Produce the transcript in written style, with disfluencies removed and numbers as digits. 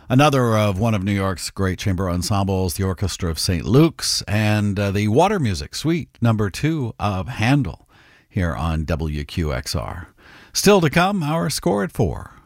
Another of one of New York's great chamber ensembles, the Orchestra of St. Luke's, and the Water Music Suite #2 of Handel here on WQXR. Still to come, our score at 4.